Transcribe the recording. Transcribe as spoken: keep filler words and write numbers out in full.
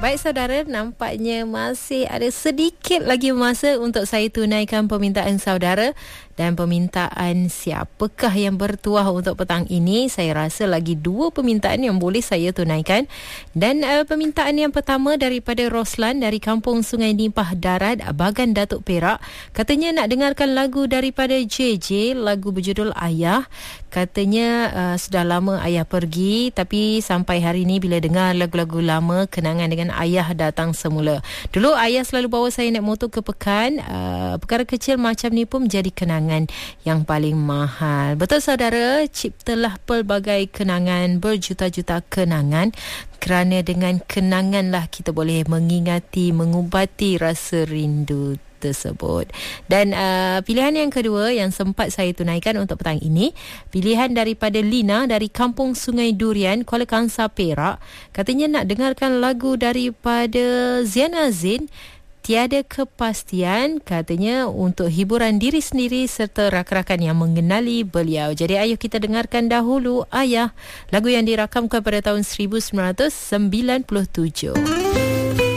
Baik saudara, nampaknya masih ada sedikit lagi masa untuk saya tunaikan permintaan saudara. Dan permintaan siapakah yang bertuah untuk petang ini? Saya rasa lagi dua permintaan yang boleh saya tunaikan. Dan uh, permintaan yang pertama daripada Roslan dari Kampung Sungai Nipah Darat, Bagan Datuk Perak. Katanya nak dengarkan lagu daripada J J, lagu berjudul Ayah. Katanya uh, sudah lama ayah pergi, tapi sampai hari ini bila dengar lagu-lagu lama, kenangan dengan ayah datang semula. Dulu ayah selalu bawa saya naik motor ke Pekan. Uh, perkara kecil macam ni pun menjadi kenangan yang paling mahal. Betul saudara, ciptalah pelbagai kenangan, berjuta-juta kenangan, kerana dengan kenanganlah kita boleh mengingati, mengubati rasa rindu tersebut. Dan uh, pilihan yang kedua yang sempat saya tunaikan untuk petang ini, pilihan daripada Lina dari Kampung Sungai Durian, Kuala Kangsar, Perak. Katanya nak dengarkan lagu daripada Zian Azin, Tiada Kepastian, katanya untuk hiburan diri sendiri serta rakan-rakan yang mengenali beliau. Jadi ayo kita dengarkan dahulu Ayah, lagu yang dirakamkan pada tahun seribu sembilan ratus sembilan puluh tujuh.